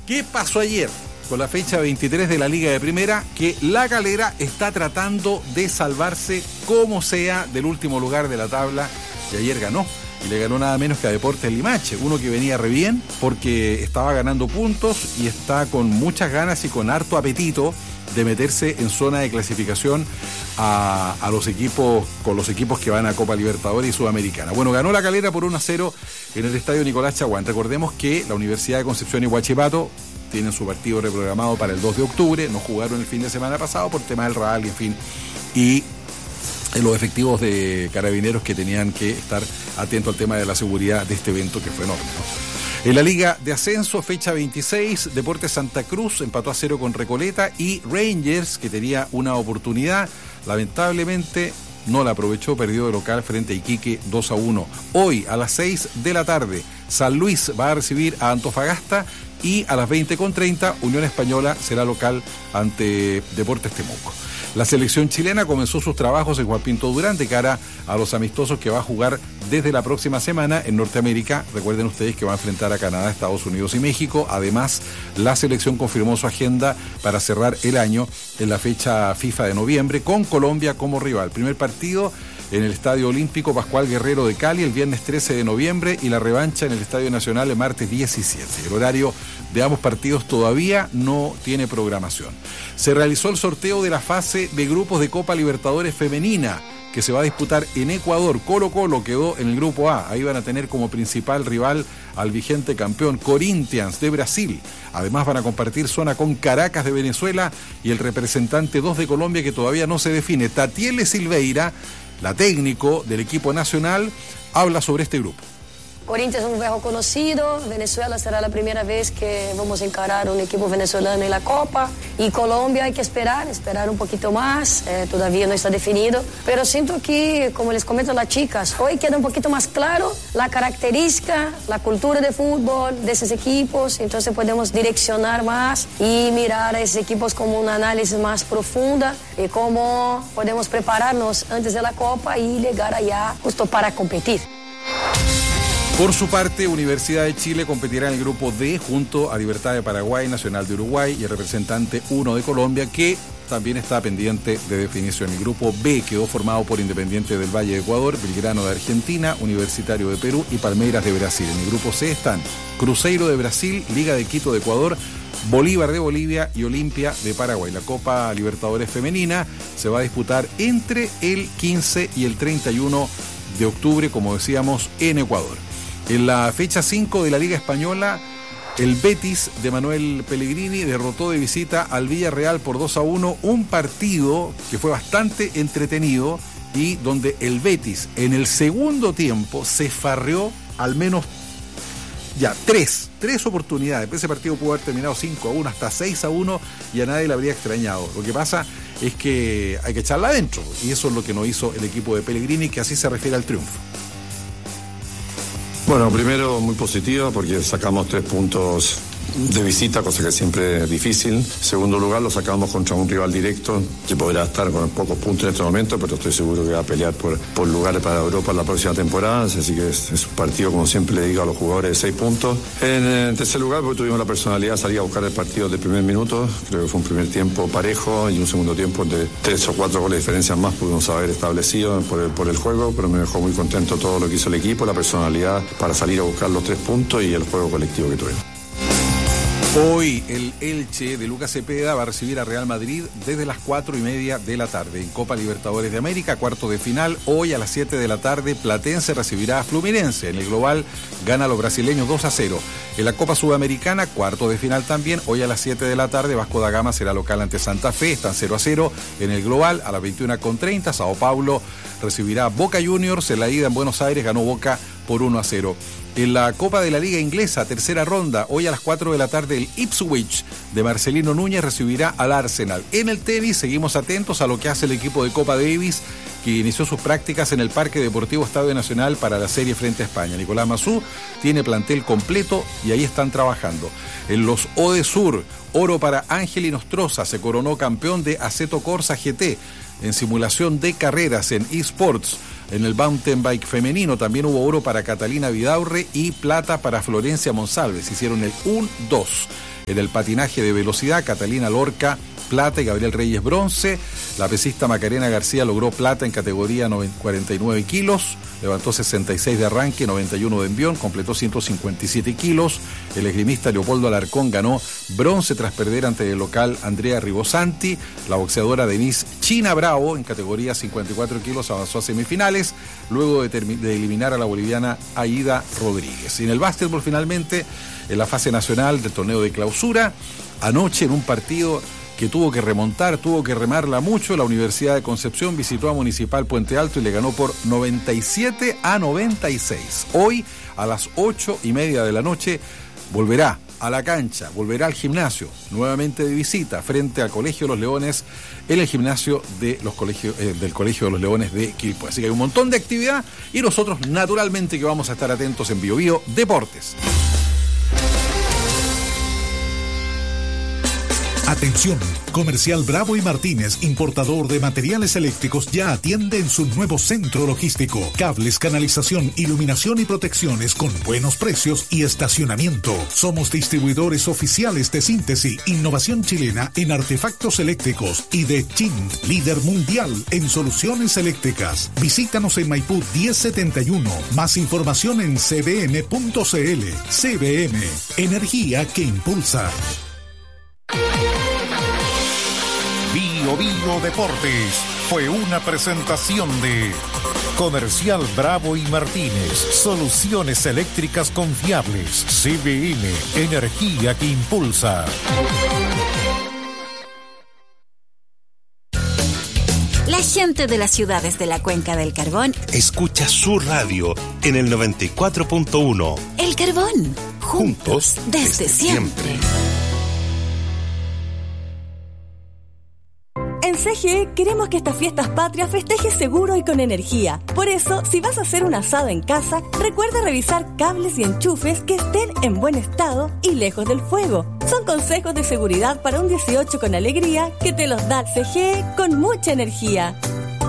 ¿Qué pasó ayer con la fecha 23 de la Liga de Primera? Que La Calera está tratando de salvarse como sea del último lugar de la tabla, y ayer ganó. Y le ganó nada menos que a Deportes Limache, uno que venía re bien porque estaba ganando puntos y está con muchas ganas y con harto apetito de meterse en zona de clasificación a los equipos, con los equipos que van a Copa Libertadores y Sudamericana. Bueno, ganó La Calera por 1-0 en el estadio Nicolás Chaguán. Recordemos que la Universidad de Concepción y Huachipato tienen su partido reprogramado para el 2 de octubre, no jugaron el fin de semana pasado por tema del RAL y en fin, y los efectivos de Carabineros que tenían que estar atentos al tema de la seguridad de este evento que fue enorme, ¿no? En la Liga de Ascenso, fecha 26, Deportes Santa Cruz empató a 0 con Recoleta, y Rangers, que tenía una oportunidad, lamentablemente no la aprovechó, perdió de local frente a Iquique 2-1. Hoy a las 6 de la tarde, San Luis va a recibir a Antofagasta, y a las 20:30 Unión Española será local ante Deportes Temuco. La selección chilena comenzó sus trabajos en Juan Pinto Durán de cara a los amistosos que va a jugar desde la próxima semana en Norteamérica. Recuerden ustedes que va a enfrentar a Canadá, Estados Unidos y México. Además, la selección confirmó su agenda para cerrar el año en la fecha FIFA de noviembre con Colombia como rival. Primer partido en el Estadio Olímpico Pascual Guerrero de Cali el viernes 13 de noviembre y la revancha en el Estadio Nacional el martes 17. El horario de ambos partidos todavía no tiene programación. Se realizó el sorteo de la fase de grupos de Copa Libertadores Femenina que se va a disputar en Ecuador. Colo-Colo quedó en el grupo A. Ahí van a tener como principal rival al vigente campeón Corinthians de Brasil. Además van a compartir zona con Caracas de Venezuela y el representante 2 de Colombia que todavía no se define. Tatiele Silveira, la técnico del equipo nacional, habla sobre este grupo. Corinthians es un viejo conocido, Venezuela será la primera vez que vamos a encarar un equipo venezolano en la Copa, y Colombia hay que esperar un poquito más, todavía no está definido, pero siento que, como les comento a las chicas, hoy queda un poquito más claro la característica, la cultura de fútbol de esos equipos, entonces podemos direccionar más y mirar a esos equipos como un análisis más profunda y cómo podemos prepararnos antes de la Copa y llegar allá justo para competir. Por su parte, Universidad de Chile competirá en el grupo D junto a Libertad de Paraguay, Nacional de Uruguay y el representante 1 de Colombia, que también está pendiente de definición. El grupo B quedó formado por Independiente del Valle de Ecuador, Belgrano de Argentina, Universitario de Perú y Palmeiras de Brasil. En el grupo C están Cruzeiro de Brasil, Liga de Quito de Ecuador, Bolívar de Bolivia y Olimpia de Paraguay. La Copa Libertadores Femenina se va a disputar entre el 15 y el 31 de octubre, como decíamos, en Ecuador. En la fecha 5 de la Liga Española, el Betis de Manuel Pellegrini derrotó de visita al Villarreal por 2-1, un partido que fue bastante entretenido y donde el Betis en el segundo tiempo se farreó al menos ya tres oportunidades. Ese partido pudo haber terminado 5-1, hasta 6-1 y a nadie le habría extrañado. Lo que pasa es que hay que echarla adentro y eso es lo que no hizo el equipo de Pellegrini, que así se refiere al triunfo. Bueno, primero muy positivo porque sacamos 3 puntos de visita, cosa que siempre es difícil. Segundo lugar, lo sacamos contra un rival directo que podrá estar con pocos puntos en este momento, pero estoy seguro que va a pelear por lugares para Europa en la próxima temporada, así que es un partido, como siempre le digo a los jugadores, de 6 puntos. En tercer lugar, porque tuvimos la personalidad de salir a buscar el partido del primer minuto. Creo que fue un primer tiempo parejo y un segundo tiempo de 3 o 4 goles de diferencia más pudimos haber establecido por el juego, pero me dejó muy contento todo lo que hizo el equipo, la personalidad para salir a buscar los 3 puntos y el juego colectivo que tuvimos. Hoy el Elche de Lucas Cepeda va a recibir a Real Madrid desde las 4:30 de la tarde. En Copa Libertadores de América, cuarto de final, hoy a las 7 de la tarde, Platense recibirá a Fluminense. En el global gana a los brasileños 2-0. En la Copa Sudamericana, cuarto de final también, hoy a las 7 de la tarde, Vasco da Gama será local ante Santa Fe, están 0-0. En el global, a las 21:30, Sao Paulo recibirá a Boca Juniors. En la ida en Buenos Aires ganó Boca por 1-0. En la Copa de la Liga Inglesa, tercera ronda, hoy a las 4 de la tarde, el Ipswich de Marcelino Núñez recibirá al Arsenal. En el tenis, seguimos atentos a lo que hace el equipo de Copa Davis, que inició sus prácticas en el Parque Deportivo Estadio Nacional para la serie frente a España. Nicolás Massú tiene plantel completo y ahí están trabajando. En los Ode Sur, oro para Ángel Inostroza, se coronó campeón de Assetto Corsa GT en simulación de carreras en eSports. En el mountain bike femenino también hubo oro para Catalina Vidaurre y plata para Florencia Monsalves. Hicieron el 1-2. En el patinaje de velocidad, Catalina Lorca, plata, y Gabriel Reyes, bronce. La pesista Macarena García logró plata en categoría 49 kilos, levantó 66 de arranque, 91 de envión, completó 157 kilos. El esgrimista Leopoldo Alarcón ganó bronce tras perder ante el local Andrea Ribosanti. La boxeadora Denise China Bravo, en categoría 54 kilos, avanzó a semifinales, luego de eliminar a la boliviana Aida Rodríguez. Y en el básquetbol, finalmente, en la fase nacional del torneo de clausura, anoche en un partido que tuvo que remontar, tuvo que remarla mucho, la Universidad de Concepción visitó a Municipal Puente Alto y le ganó por 97-96. Hoy, a las 8:30 de la noche, volverá a la cancha, volverá al gimnasio, nuevamente de visita, frente al Colegio de los Leones, en el gimnasio de los del Colegio de los Leones de Quilpué. Así que hay un montón de actividad y nosotros, naturalmente, que vamos a estar atentos en Bio Bio Deportes. Atención, Comercial Bravo y Martínez, importador de materiales eléctricos, ya atiende en su nuevo centro logístico. Cables, canalización, iluminación y protecciones con buenos precios y estacionamiento. Somos distribuidores oficiales de Síntesis, innovación chilena en artefactos eléctricos, y de Chint, líder mundial en soluciones eléctricas. Visítanos en Maipú 1071. Más información en cbm.cl. CBM, energía que impulsa. Bio Bio Deportes fue una presentación de Comercial Bravo y Martínez, soluciones eléctricas confiables. CBM, energía que impulsa. La gente de las ciudades de la Cuenca del Carbón escucha su radio en el 94.1. El Carbón, juntos desde siempre. En CGE queremos que estas fiestas patrias festejes seguro y con energía. Por eso, si vas a hacer un asado en casa, recuerda revisar cables y enchufes que estén en buen estado y lejos del fuego. Son consejos de seguridad para un 18 con alegría que te los da CGE con mucha energía.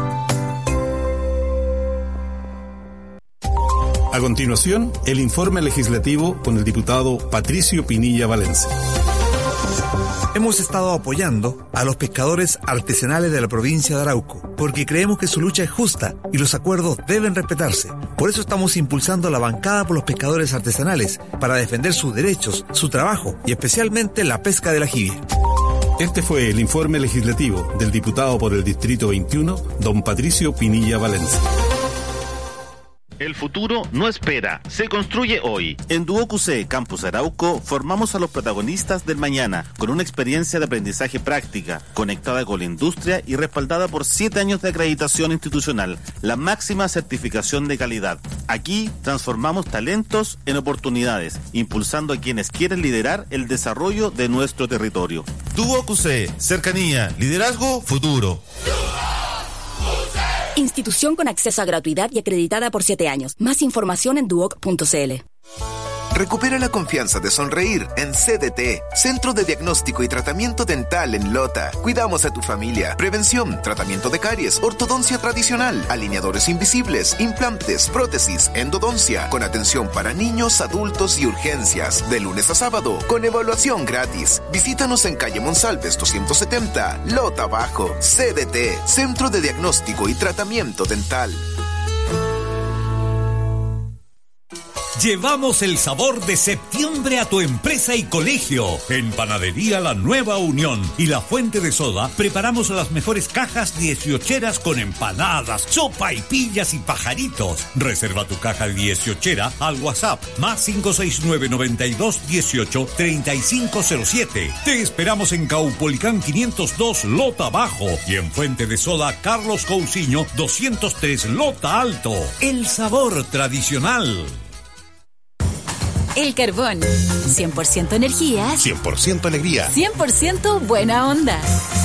A continuación, el informe legislativo con el diputado Patricio Pinilla Valencia. Hemos estado apoyando a los pescadores artesanales de la provincia de Arauco, porque creemos que su lucha es justa y los acuerdos deben respetarse. Por eso estamos impulsando la bancada por los pescadores artesanales, para defender sus derechos, su trabajo y especialmente la pesca de la jibia. Este fue el informe legislativo del diputado por el Distrito 21, don Patricio Pinilla Valencia. El futuro no espera, se construye hoy. En Duoc Campus Arauco formamos a los protagonistas del mañana con una experiencia de aprendizaje práctica, conectada con la industria y respaldada por 7 años de acreditación institucional, la máxima certificación de calidad. Aquí transformamos talentos en oportunidades, impulsando a quienes quieren liderar el desarrollo de nuestro territorio. Duoc, cercanía, liderazgo, futuro. Institución con acceso a gratuidad y acreditada por 7 años. Más información en duoc.cl. Recupera la confianza de sonreír en CDT, Centro de Diagnóstico y Tratamiento Dental en Lota. Cuidamos a tu familia. Prevención, tratamiento de caries, ortodoncia tradicional, alineadores invisibles, implantes, prótesis, endodoncia, con atención para niños, adultos y urgencias. De lunes a sábado, con evaluación gratis. Visítanos en calle Monsalves 270, Lota Bajo. CDT, Centro de Diagnóstico y Tratamiento Dental. Llevamos el sabor de septiembre a tu empresa y colegio. En Panadería La Nueva Unión y La Fuente de Soda preparamos las mejores cajas 18eras con empanadas, sopaipillas y pajaritos. Reserva tu caja 18era al WhatsApp más 569 92 18 3507. Te esperamos en Caupolicán 502 Lota Bajo y en Fuente de Soda Carlos Cousiño 203 Lota Alto. El sabor tradicional. El Carbón, 100% energía, 100% alegría, 100% buena onda.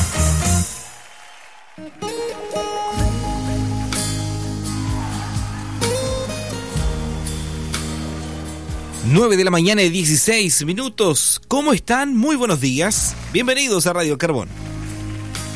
Nueve de la mañana y 16 minutos. ¿Cómo están? Muy buenos días. Bienvenidos a Radio El Carbón.